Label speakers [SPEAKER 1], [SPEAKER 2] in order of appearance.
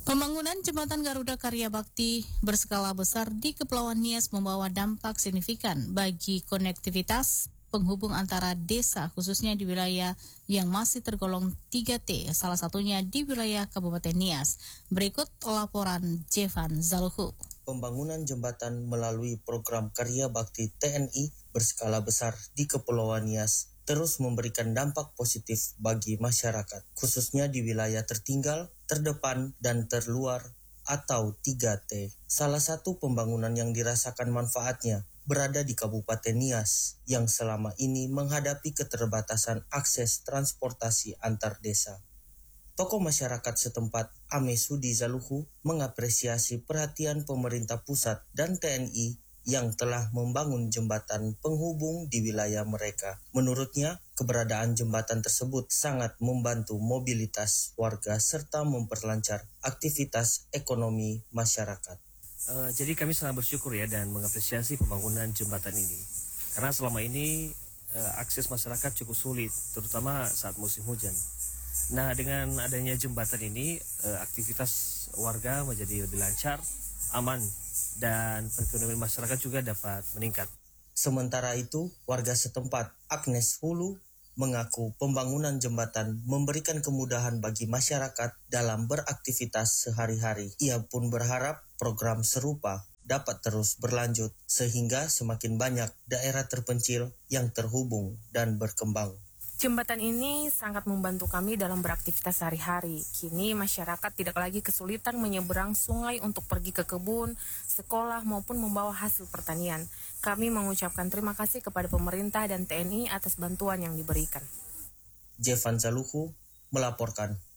[SPEAKER 1] Pembangunan jembatan Garuda Karya Bakti berskala besar di Kepulauan Nias membawa dampak signifikan bagi konektivitas penghubung antara desa, khususnya di wilayah yang masih tergolong 3T, salah satunya di wilayah Kabupaten Nias. Berikut laporan Jevan Zaluhu.
[SPEAKER 2] Pembangunan jembatan melalui program Karya Bakti TNI berskala besar di Kepulauan Nias terus memberikan dampak positif bagi masyarakat, khususnya di wilayah tertinggal, terdepan, dan terluar atau 3T. Salah satu pembangunan yang dirasakan manfaatnya berada di Kabupaten Nias yang selama ini menghadapi keterbatasan akses transportasi antar desa. Tokoh masyarakat setempat, Ame Sudi Zaluhu, mengapresiasi perhatian pemerintah pusat dan TNI yang telah membangun jembatan penghubung di wilayah mereka. Menurutnya, keberadaan jembatan tersebut sangat membantu mobilitas warga serta memperlancar aktivitas ekonomi masyarakat.
[SPEAKER 3] Jadi kami sangat bersyukur ya dan mengapresiasi pembangunan jembatan ini. Karena selama ini akses masyarakat cukup sulit, terutama saat musim hujan. Nah, dengan adanya jembatan ini, aktivitas warga menjadi lebih lancar, aman, dan perekonomian masyarakat juga dapat meningkat.
[SPEAKER 2] Sementara itu, warga setempat, Agnes Hulu, mengaku pembangunan jembatan memberikan kemudahan bagi masyarakat dalam beraktivitas sehari-hari. Ia pun berharap program serupa dapat terus berlanjut sehingga semakin banyak daerah terpencil yang terhubung dan berkembang.
[SPEAKER 4] Jembatan ini sangat membantu kami dalam beraktivitas sehari-hari. Kini masyarakat tidak lagi kesulitan menyeberang sungai untuk pergi ke kebun, sekolah maupun membawa hasil pertanian. Kami mengucapkan terima kasih kepada pemerintah dan TNI atas bantuan yang diberikan.
[SPEAKER 2] Jevan Zaluhu melaporkan.